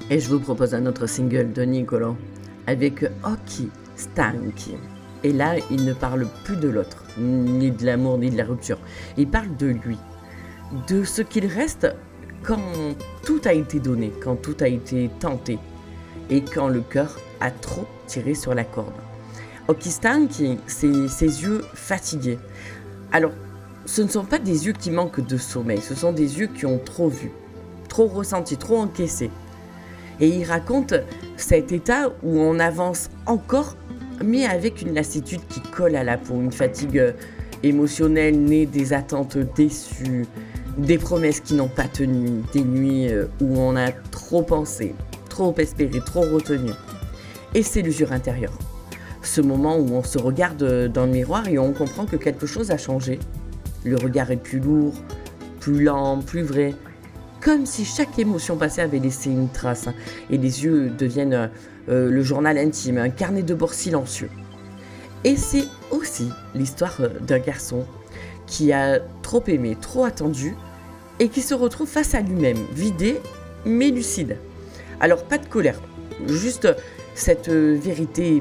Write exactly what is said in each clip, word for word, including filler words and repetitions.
Et je vous propose un autre single de Nicolo avec Occhi Stanchi. Et là, il ne parle plus de l'autre, ni de l'amour, ni de la rupture. Il parle de lui, de ce qu'il reste quand tout a été donné, quand tout a été tenté, et quand le cœur a trop tiré sur la corde. Occhi Stanchi, c'est ses yeux fatigués. Alors, ce ne sont pas des yeux qui manquent de sommeil, ce sont des yeux qui ont trop vu, trop ressenti, trop encaissé. Et il raconte cet état où on avance encore, mais avec une lassitude qui colle à la peau, une fatigue émotionnelle née des attentes déçues, des promesses qui n'ont pas tenu, des nuits où on a trop pensé, trop espéré, trop retenu. Et c'est l'usure intérieure. Ce moment où on se regarde dans le miroir et on comprend que quelque chose a changé. Le regard est plus lourd, plus lent, plus vrai. Comme si chaque émotion passée avait laissé une trace, hein, et les yeux deviennent euh, le journal intime, un carnet de bord silencieux. Et c'est aussi l'histoire d'un garçon qui a trop aimé, trop attendu, et qui se retrouve face à lui-même, vidé, mais lucide. Alors pas de colère, juste cette vérité,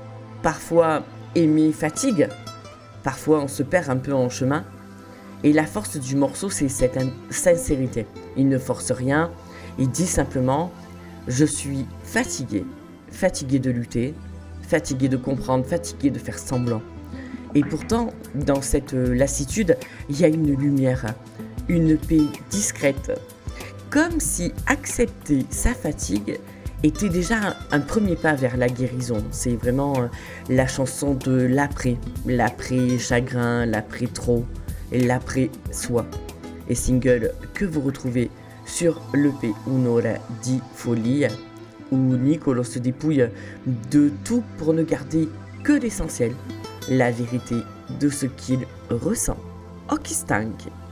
parfois aimer fatigue, parfois on se perd un peu en chemin. Et la force du morceau, c'est cette sincérité. Il ne force rien, il dit simplement « Je suis fatigué, fatigué de lutter, fatigué de comprendre, fatigué de faire semblant. » Et pourtant, dans cette lassitude, il y a une lumière, une paix discrète. Comme si accepter sa fatigue était déjà un, un premier pas vers la guérison. C'est vraiment la chanson de l'après, l'après-chagrin, l'après-trop. Et l'après-soi, et single que vous retrouvez sur l'E P Un'ora di Follia, où Nicolo se dépouille de tout pour ne garder que l'essentiel, la vérité de ce qu'il ressent. Occhi Stanchi.